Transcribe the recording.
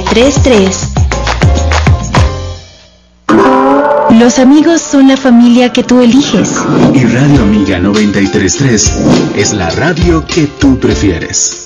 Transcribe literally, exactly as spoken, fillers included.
tres tres. Los amigos son la familia que tú eliges. Y Radio Amiga noventa y tres punto tres es la radio que tú prefieres.